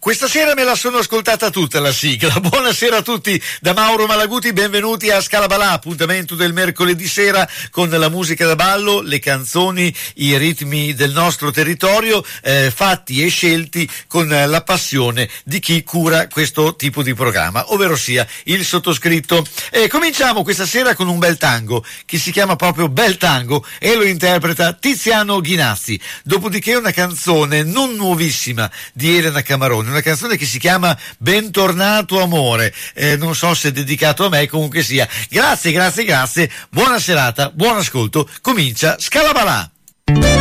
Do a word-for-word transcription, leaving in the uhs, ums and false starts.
Questa sera me la sono ascoltata tutta la sigla. Buonasera a tutti da Mauro Malaguti, benvenuti a Scalabalà, appuntamento del mercoledì sera con la musica da ballo, le canzoni, i ritmi del nostro territorio, eh, fatti e scelti con la passione di chi cura questo tipo di programma, ovvero sia il sottoscritto. E cominciamo questa sera con un bel tango che si chiama proprio Bel Tango e lo interpreta Tiziano Ghinazzi. Dopodiché una canzone non nuovissima di Elena Camaroni, una canzone che si chiama Bentornato amore, eh, non so se è dedicato a me, comunque sia. Grazie, grazie, grazie, buona serata, buon ascolto, comincia Scalabalà.